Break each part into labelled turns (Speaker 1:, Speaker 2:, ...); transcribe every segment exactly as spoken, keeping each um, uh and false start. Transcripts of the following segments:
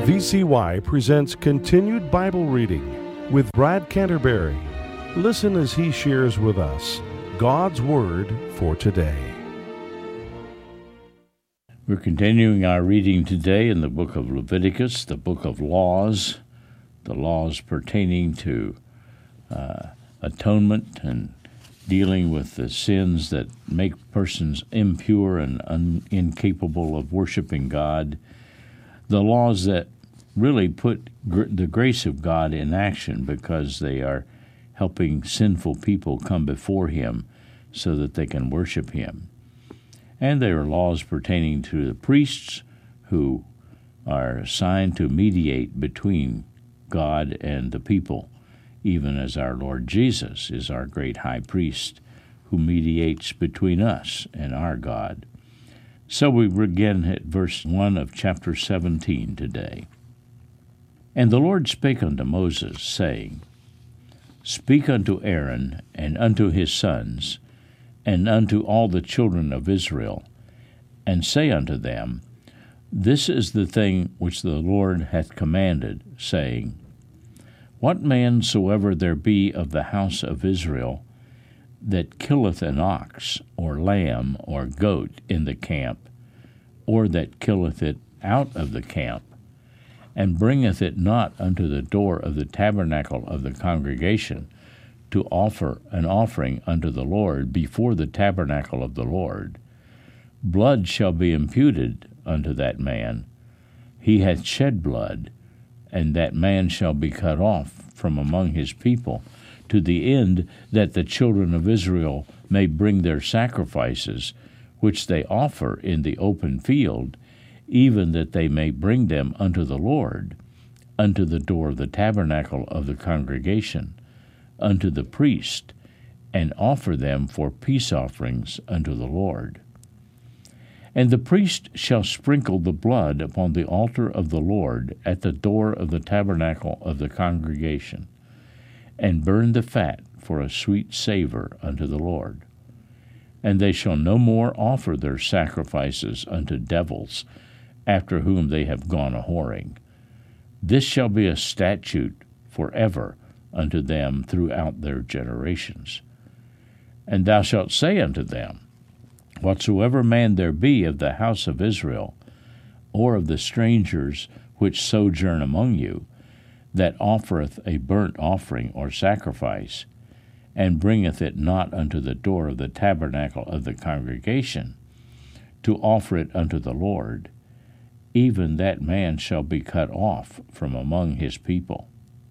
Speaker 1: V C Y presents Continued Bible Reading with Brad Canterbury. Listen as he shares with us God's Word for today.
Speaker 2: We're continuing our reading today in the book of Leviticus, the book of laws, the laws pertaining to uh, atonement and dealing with the sins that make persons impure and un- incapable of worshiping God, the laws that really put gr- the grace of God in action because they are helping sinful people come before Him so that they can worship Him. And there are laws pertaining to the priests who are assigned to mediate between God and the people, even as our Lord Jesus is our great high priest who mediates between us and our God. So we begin at verse one of chapter seventeen today. And the Lord spake unto Moses, saying, Speak unto Aaron and unto his sons, and unto all the children of Israel, and say unto them, This is the thing which the Lord hath commanded, saying, What man soever there be of the house of Israel that killeth an ox, or lamb, or goat in the camp, or that killeth it out of the camp, and bringeth it not unto the door of the tabernacle of the congregation, to offer an offering unto the Lord before the tabernacle of the Lord, blood shall be imputed unto that man. He hath shed blood, and that man shall be cut off from among his people, to the end that the children of Israel may bring their sacrifices, which they offer in the open field, even that they may bring them unto the Lord, unto the door of the tabernacle of the congregation, unto the priest, and offer them for peace offerings unto the Lord. And the priest shall sprinkle the blood upon the altar of the Lord at the door of the tabernacle of the congregation, and burn the fat for a sweet savor unto the Lord. And they shall no more offer their sacrifices unto devils, after whom they have gone a whoring. This shall be a statute forever unto them throughout their generations. And thou shalt say unto them, Whatsoever man there be of the house of Israel, or of the strangers which sojourn among you, that offereth a burnt offering or sacrifice, and bringeth it not unto the door of the tabernacle of the congregation, to offer it unto the Lord, even that man shall be cut off from among his people.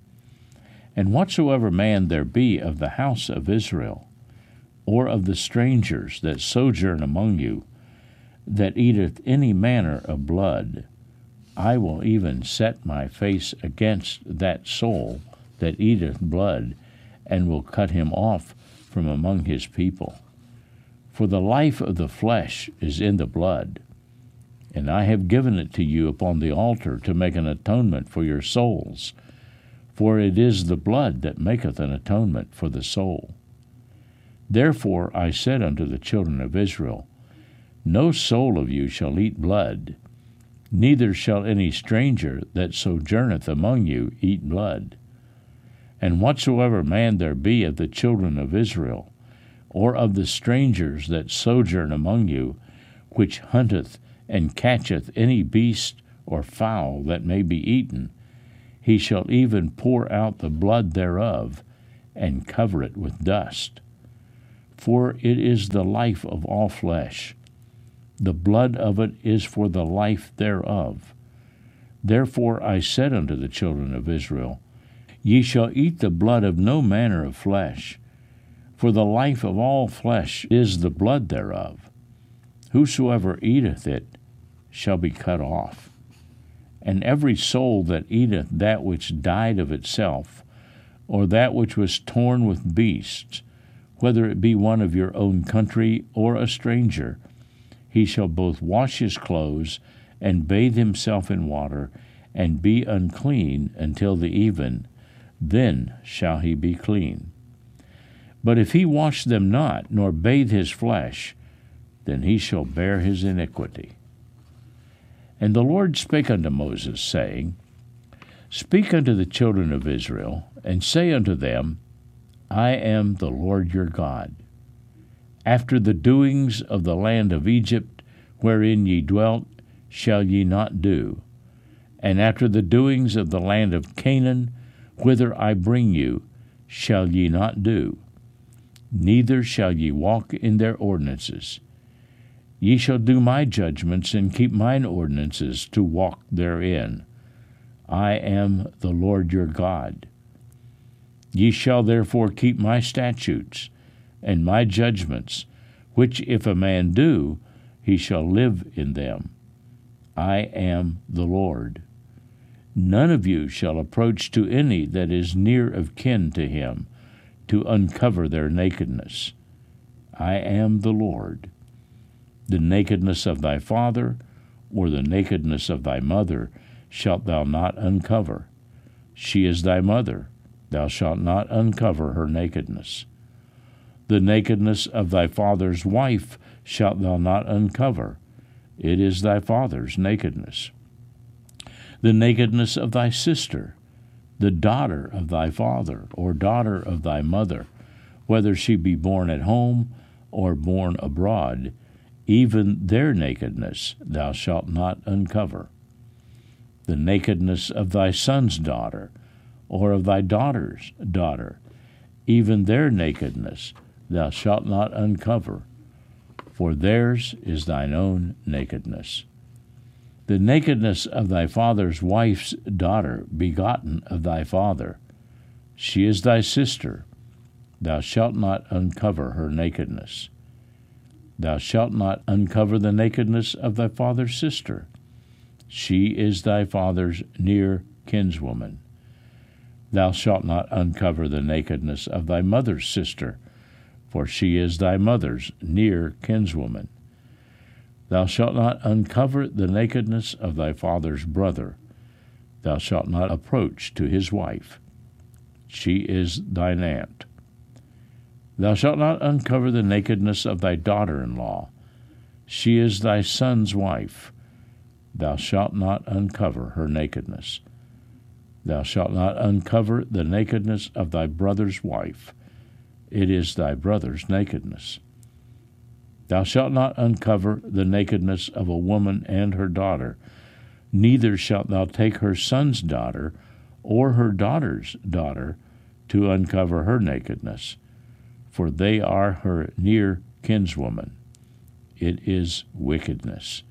Speaker 2: And whatsoever man there be of the house of Israel, or of the strangers that sojourn among you, that eateth any manner of blood, I will even set my face against that soul that eateth blood, and will cut him off from among his people. For the life of the flesh is in the blood, and I have given it to you upon the altar to make an atonement for your souls, for it is the blood that maketh an atonement for the soul. Therefore I said unto the children of Israel, No soul of you shall eat blood, neither shall any stranger that sojourneth among you eat blood. And whatsoever man there be of the children of Israel, or of the strangers that sojourn among you, which hunteth and catcheth any beast or fowl that may be eaten, he shall even pour out the blood thereof, and cover it with dust. For it is the life of all flesh. The blood of it is for the life thereof. Therefore I said unto the children of Israel, Ye shall eat the blood of no manner of flesh, for the life of all flesh is the blood thereof. Whosoever eateth it shall be cut off. And every soul that eateth that which died of itself, or that which was torn with beasts, whether it be one of your own country or a stranger, he shall both wash his clothes and bathe himself in water, and be unclean until the even, then shall he be clean. But if he wash them not, nor bathe his flesh, then he shall bear his iniquity. And the Lord spake unto Moses, saying, Speak unto the children of Israel, and say unto them, I am the Lord your God. After the doings of the land of Egypt, wherein ye dwelt, shall ye not do. And after the doings of the land of Canaan, whither I bring you, shall ye not do. Neither shall ye walk in their ordinances. Ye shall do my judgments, and keep mine ordinances, to walk therein. I am the Lord your God. Ye shall therefore keep my statutes and my judgments, which if a man do, he shall live in them. I am the Lord. None of you shall approach to any that is near of kin to him, to uncover their nakedness. I am the Lord. The nakedness of thy father, or the nakedness of thy mother, shalt thou not uncover. She is thy mother. Thou shalt not uncover her nakedness. The nakedness of thy father's wife shalt thou not uncover. It is thy father's nakedness. The nakedness of thy sister, the daughter of thy father, or daughter of thy mother, whether she be born at home or born abroad, even their nakedness thou shalt not uncover. The nakedness of thy son's daughter, or of thy daughter's daughter, even their nakedness thou shalt not uncover, for theirs is thine own nakedness. The nakedness of thy father's wife's daughter, begotten of thy father, she is thy sister. Thou shalt not uncover her nakedness. Thou shalt not uncover the nakedness of thy father's sister. She is thy father's near kinswoman. Thou shalt not uncover the nakedness of thy mother's sister, for she is thy mother's near kinswoman. Thou shalt not uncover the nakedness of thy father's brother. Thou shalt not approach to his wife. She is thine aunt. Thou shalt not uncover the nakedness of thy daughter-in-law. She is thy son's wife. Thou shalt not uncover her nakedness. Thou shalt not uncover the nakedness of thy brother's wife. It is thy brother's nakedness. Thou shalt not uncover the nakedness of a woman and her daughter, neither shalt thou take her son's daughter or her daughter's daughter to uncover her nakedness, for they are her near kinswoman. It is wickedness.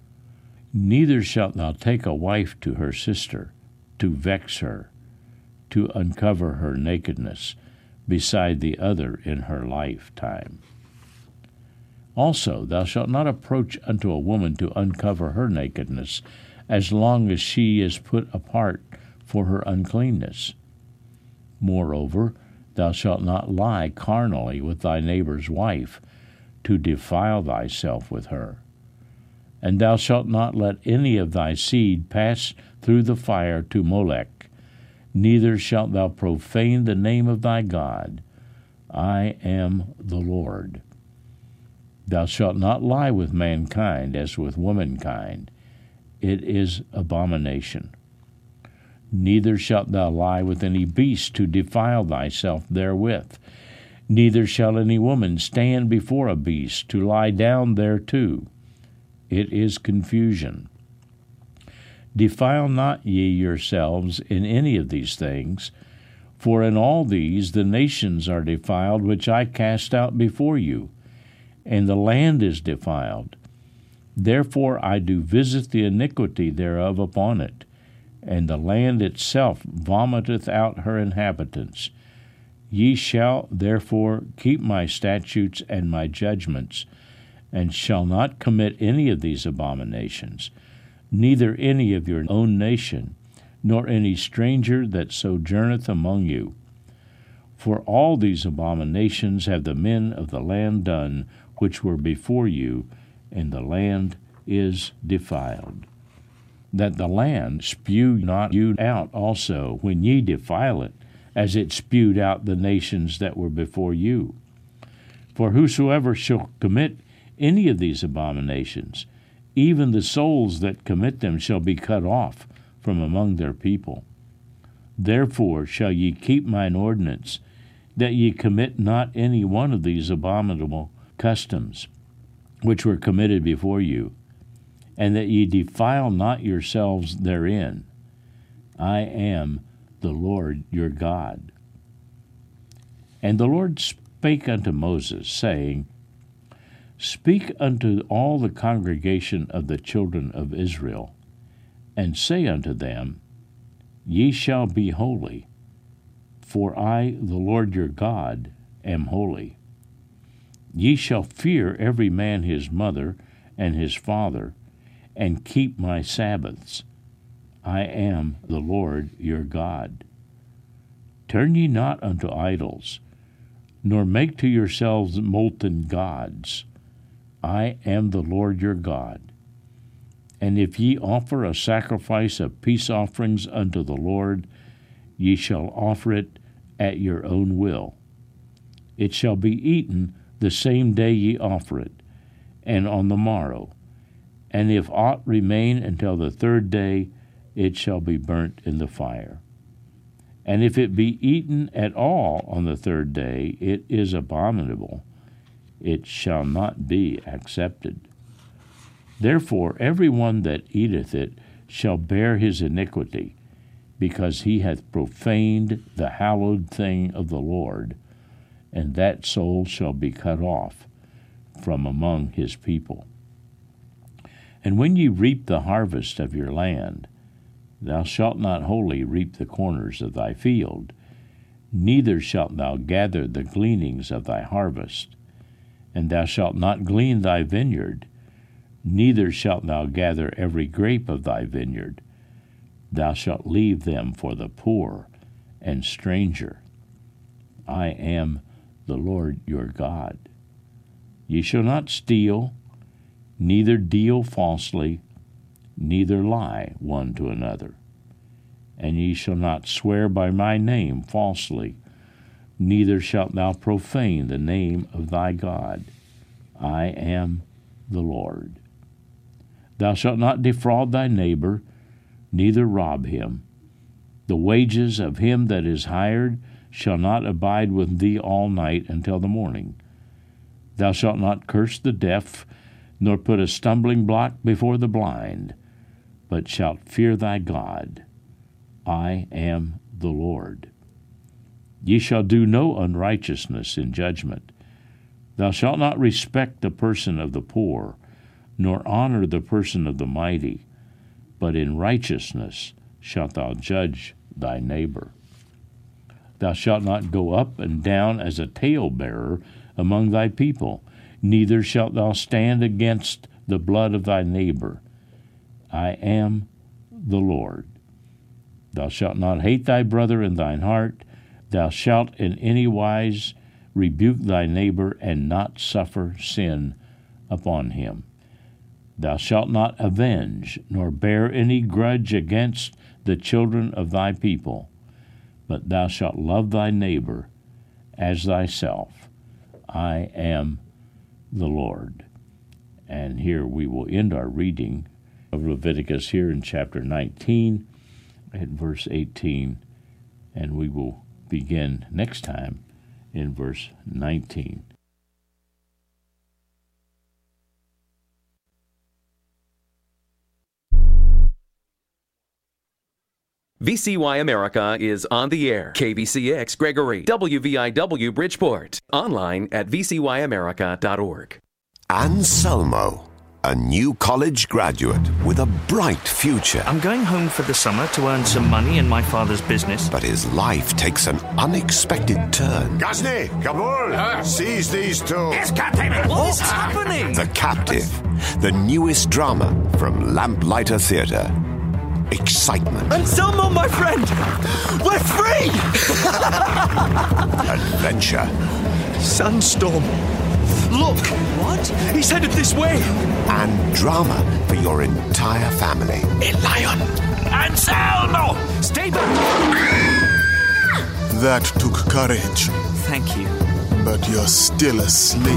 Speaker 2: Neither shalt thou take a wife to her sister, to vex her, to uncover her nakedness, beside the other in her lifetime. Also, thou shalt not approach unto a woman to uncover her nakedness, as long as she is put apart for her uncleanness. Moreover, thou shalt not lie carnally with thy neighbor's wife, to defile thyself with her. And thou shalt not let any of thy seed pass through the fire to Molech, neither shalt thou profane the name of thy God. I am the Lord. Thou shalt not lie with mankind as with womankind. It is abomination. Neither shalt thou lie with any beast to defile thyself therewith. Neither shall any woman stand before a beast to lie down thereto. It is confusion. Defile not ye yourselves in any of these things, for in all these the nations are defiled which I cast out before you, and the land is defiled. Therefore I do visit the iniquity thereof upon it, and the land itself vomiteth out her inhabitants. Ye shall therefore keep my statutes and my judgments, and shall not commit any of these abominations, neither any of your own nation, nor any stranger that sojourneth among you. For all these abominations have the men of the land done, which were before you, and the land is defiled. That the land spew not you out also when ye defile it, as it spewed out the nations that were before you. For whosoever shall commit any of these abominations, even the souls that commit them shall be cut off from among their people. Therefore shall ye keep mine ordinance, that ye commit not any one of these abominable customs, which were committed before you, and that ye defile not yourselves therein. I am the Lord your God. And the Lord spake unto Moses, saying, Speak unto all the congregation of the children of Israel, and say unto them, Ye shall be holy, for I, the Lord your God, am holy. Ye shall fear every man his mother and his father, and keep my Sabbaths. I am the Lord your God. Turn ye not unto idols, nor make to yourselves molten gods. I am the Lord your God. And if ye offer a sacrifice of peace offerings unto the Lord, ye shall offer it at your own will. It shall be eaten the same day ye offer it, and on the morrow. And if aught remain until the third day, it shall be burnt in the fire. And if it be eaten at all on the third day, it is abominable. It shall not be accepted. Therefore every one that eateth it shall bear his iniquity, because he hath profaned the hallowed thing of the Lord, and that soul shall be cut off from among his people. And when ye reap the harvest of your land, thou shalt not wholly reap the corners of thy field, neither shalt thou gather the gleanings of thy harvest. And thou shalt not glean thy vineyard, neither shalt thou gather every grape of thy vineyard. Thou shalt leave them for the poor and stranger. I am the Lord your God. Ye shall not steal, neither deal falsely, neither lie one to another. And ye shall not swear by my name falsely, neither shalt thou profane the name of thy God. I am the Lord. Thou shalt not defraud thy neighbor, neither rob him. The wages of him that is hired shall not abide with thee all night until the morning. Thou shalt not curse the deaf, nor put a stumbling block before the blind, but shalt fear thy God. I am the Lord. Ye shall do no unrighteousness in judgment. Thou shalt not respect the person of the poor, nor honor the person of the mighty, but in righteousness shalt thou judge thy neighbor. Thou shalt not go up and down as a talebearer among thy people, neither shalt thou stand against the blood of thy neighbor. I am the Lord. Thou shalt not hate thy brother in thine heart. Thou shalt in any wise rebuke thy neighbor, and not suffer sin upon him. Thou shalt not avenge, nor bear any grudge against the children of thy people, but thou shalt love thy neighbor as thyself. I am the Lord. And here we will end our reading of Leviticus here in chapter nineteen at verse eighteen, and we will begin next time in verse nineteen.
Speaker 3: V C Y America is on the air. K B C X Gregory, W V I W Bridgeport. Online at v c y america dot org.
Speaker 4: Anselmo, a new college graduate with a bright future.
Speaker 5: I'm going home for the summer to earn some money in my father's business.
Speaker 4: But his life takes an unexpected turn.
Speaker 6: Ghazni, Kabul, uh, seize these two.
Speaker 5: Yes, Captain. What is happening?
Speaker 4: The Captive, the newest drama from Lamplighter Theatre. Excitement.
Speaker 5: Anselmo, my friend! We're free!
Speaker 4: Adventure.
Speaker 5: Sunstorm. Look! What? He's headed this way!
Speaker 4: And drama for your entire family.
Speaker 5: A lion! Anselmo! Stay back!
Speaker 6: That took courage,
Speaker 5: Thank you.
Speaker 6: but you're still asleep.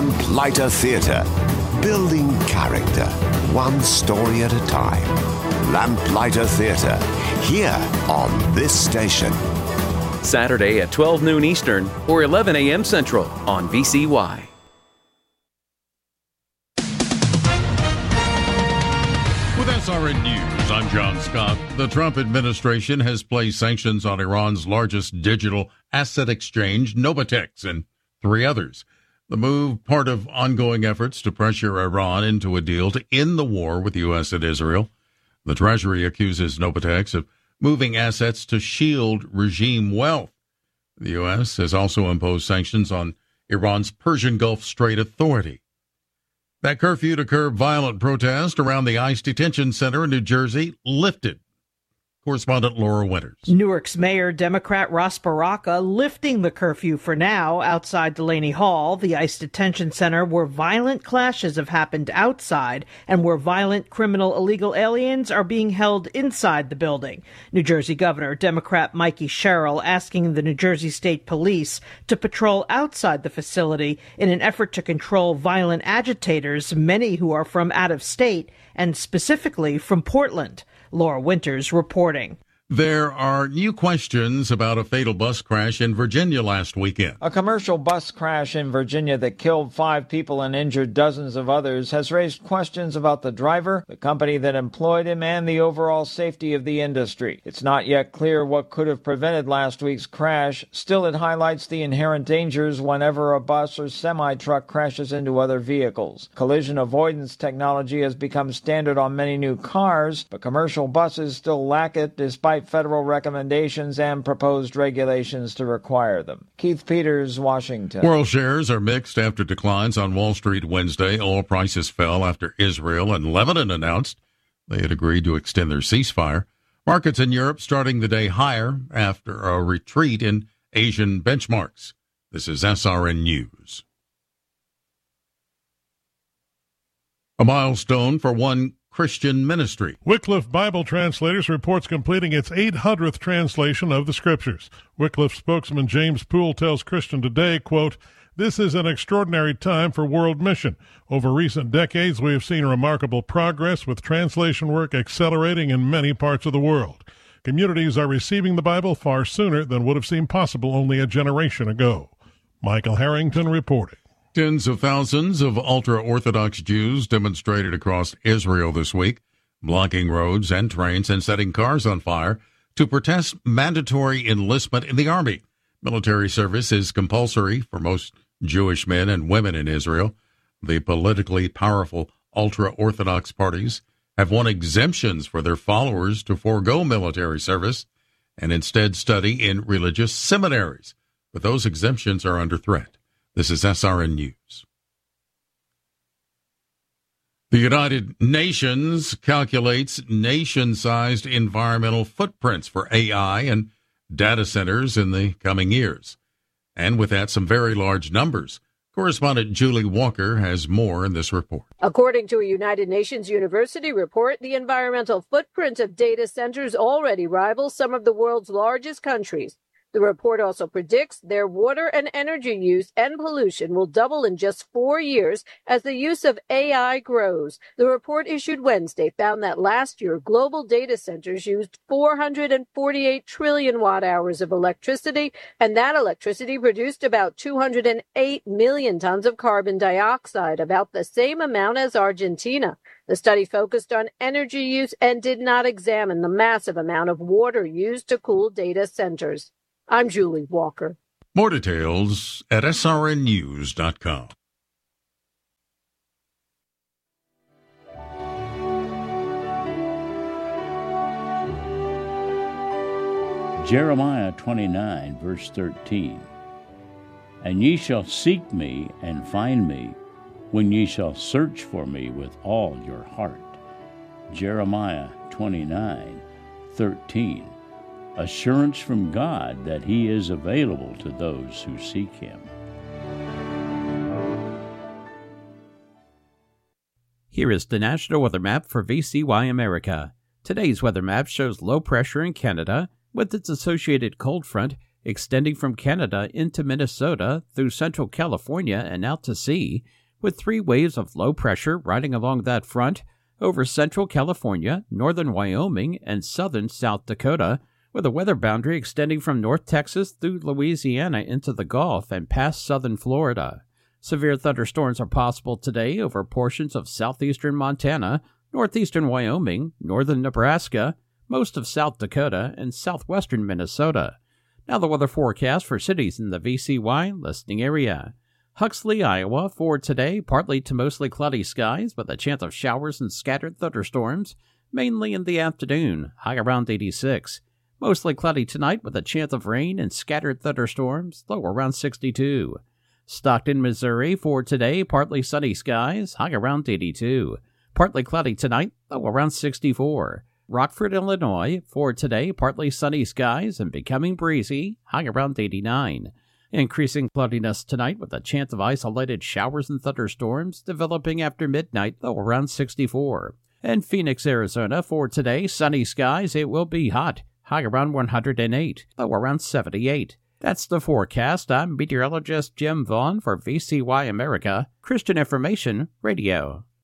Speaker 4: Lamplighter Theatre. Building character, one story at a time. Lamplighter Theatre, here on this station.
Speaker 3: Saturday at twelve noon Eastern or eleven a.m. Central on V C Y.
Speaker 7: With S R N News, I'm John Scott. The Trump administration has placed sanctions on Iran's largest digital asset exchange, Novatex, and three others. The move, part of ongoing efforts to pressure Iran into a deal to end the war with the U S and Israel. The Treasury accuses Novatex of moving assets to shield regime wealth. The U S has also imposed sanctions on Iran's Persian Gulf Strait Authority. That curfew to curb violent protest around the ICE detention center in New Jersey lifted. Correspondent Laura Winters.
Speaker 8: Newark's Mayor Democrat Ras Baraka lifting the curfew for now outside Delaney Hall, the ICE detention center where violent clashes have happened outside and where violent criminal illegal aliens are being held inside the building. New Jersey Governor Democrat Mikey Sherrill asking the New Jersey State Police to patrol outside the facility in an effort to control violent agitators, many who are from out of state and specifically from Portland. Laura Winters reporting.
Speaker 7: There are new questions about a fatal bus crash in Virginia last weekend.
Speaker 9: A commercial bus crash in Virginia that killed five people and injured dozens of others has raised questions about the driver, the company that employed him, and the overall safety of the industry. It's not yet clear what could have prevented last week's crash. Still, it highlights the inherent dangers whenever a bus or semi-truck crashes into other vehicles. Collision avoidance technology has become standard on many new cars, but commercial buses still lack it despite federal recommendations and proposed regulations to require them. Keith Peters, Washington.
Speaker 7: World shares are mixed after declines on Wall Street Wednesday. Oil prices fell after Israel and Lebanon announced they had agreed to extend their ceasefire. Markets in Europe starting the day higher after a retreat in Asian benchmarks. This is S R N News. A milestone for one Christian ministry.
Speaker 1: Wycliffe Bible Translators reports completing its eight hundredth translation of the Scriptures. Wycliffe spokesman James Poole tells Christian Today, quote, "This is an extraordinary time for world mission. Over recent decades, we have seen remarkable progress with translation work accelerating in many parts of the world. Communities are receiving the Bible far sooner than would have seemed possible only a generation ago." Michael Harrington reporting.
Speaker 7: Tens of thousands of ultra-Orthodox Jews demonstrated across Israel this week, blocking roads and trains and setting cars on fire to protest mandatory enlistment in the army. Military service is compulsory for most Jewish men and women in Israel. The politically powerful ultra-Orthodox parties have won exemptions for their followers to forego military service and instead study in religious seminaries. But those exemptions are under threat. This is S R N News. The United Nations calculates nation-sized environmental footprints for A I and data centers in the coming years. And with that, some very large numbers. Correspondent Julie Walker has more in this report.
Speaker 10: According to a United Nations University report, the environmental footprint of data centers already rivals some of the world's largest countries. The report also predicts their water and energy use and pollution will double in just four years as the use of A I grows. The report issued Wednesday found that last year, global data centers used four hundred forty-eight trillion watt hours of electricity, and that electricity produced about two hundred eight million tons of carbon dioxide, about the same amount as Argentina. The study focused on energy use and did not examine the massive amount of water used to cool data centers. I'm Julie Walker.
Speaker 7: More details at S R N news dot com.
Speaker 2: Jeremiah twenty-nine, verse thirteen. And ye shall seek me and find me, when ye shall search for me with all your heart. Jeremiah twenty-nine, thirteen. Assurance from God that He is available to those who seek Him.
Speaker 11: Here is the National Weather Map for V C Y America. Today's weather map shows low pressure in Canada, with its associated cold front extending from Canada into Minnesota through central California and out to sea, with three waves of low pressure riding along that front. over central California, northern Wyoming, and southern South Dakota, with a weather boundary extending from North Texas through Louisiana into the Gulf and past southern Florida. Severe thunderstorms are possible today over portions of southeastern Montana, northeastern Wyoming, northern Nebraska, most of South Dakota, and southwestern Minnesota. Now the weather forecast for cities in the V C Y listening area. Huxley, Iowa, for today, partly to mostly cloudy skies with a chance of showers and scattered thunderstorms, mainly in the afternoon, high around eighty-six. Mostly cloudy tonight with a chance of rain and scattered thunderstorms, low around sixty-two. Stockton, Missouri, for today, partly sunny skies, high around eighty-two. Partly cloudy tonight, low around sixty-four. Rockford, Illinois, for today, partly sunny skies and becoming breezy, high around eighty-nine. Increasing cloudiness tonight with a chance of isolated showers and thunderstorms developing after midnight, low around sixty-four. And Phoenix, Arizona, for today, sunny skies, it will be hot, high around one hundred eight, low around seventy-eight. That's the forecast. I'm meteorologist Jim Vaughn for V C Y America, Christian Information Radio.